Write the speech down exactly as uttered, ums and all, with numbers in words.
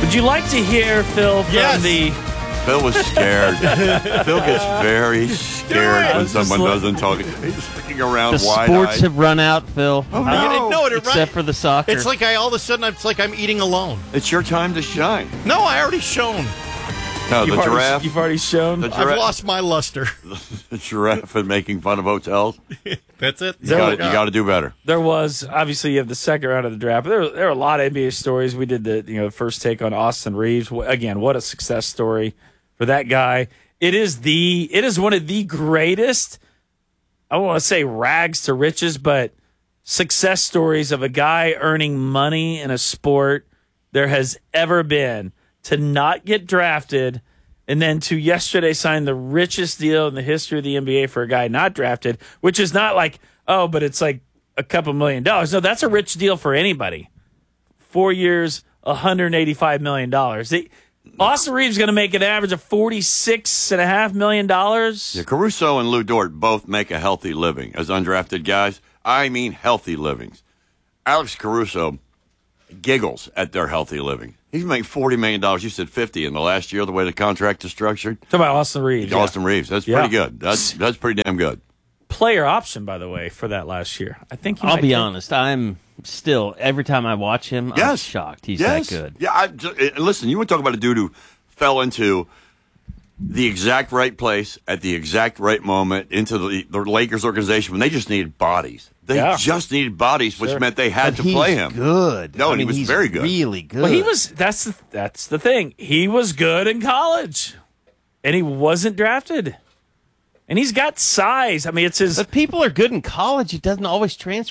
Would you like to hear, Phil, from Yes. the... Phil was scared. Phil gets very scared I when was just someone look- doesn't talk. He's looking around The wide-eyed. sports have run out, Phil. Oh, You no. didn't know it, Except right? for the soccer. It's like I all of a sudden it's like I'm eating alone. It's your time to shine. No, I already shown. No, the You've already, giraffe. you've already shown. The I've giraffe, lost my luster. the giraffe and making fun of hotels. That's it. You got you got to do better. There was, obviously, you have the second round of the draft. But there, there are a lot of N B A stories. We did the you know first take on Austin Reeves. Again, what a success story for that guy. It is the it is one of the greatest, I don't want to say rags to riches, but success stories of a guy earning money in a sport there has ever been. To not get drafted and then to yesterday sign the richest deal in the history of the N B A for a guy not drafted, which is not like, oh, but it's like a couple million dollars. No, that's a rich deal for anybody. Four years, one hundred eighty-five million dollars. They, Austin Reeves is going to make an average of forty-six point five million dollars. Yeah, Caruso and Lou Dort both make a healthy living as undrafted guys. I mean healthy livings. Alex Caruso giggles at their healthy living. He's making forty million dollars. You said fifty in the last year, the way the contract is structured. Talk about Austin Reeves. Austin yeah. Reeves. That's Yeah. pretty good. That's that's pretty damn good. Player option, by the way, for that last year. I think he I'll might be take- honest. I'm still, every time I watch him, I'm Yes. shocked he's yes. that good. Yeah, I, ju- eh, listen, you want to talk about a dude who fell into the exact right place at the exact right moment into the, the Lakers organization when they just needed bodies. They Yeah. just needed bodies, which Sure. meant they had But to he's play him. good. No, I and he mean, was he's very good. really good. Well, he was. That's the, that's the thing. He was good in college, and he wasn't drafted. And he's got size. I mean, it's his. But people are good in college. It doesn't always transfer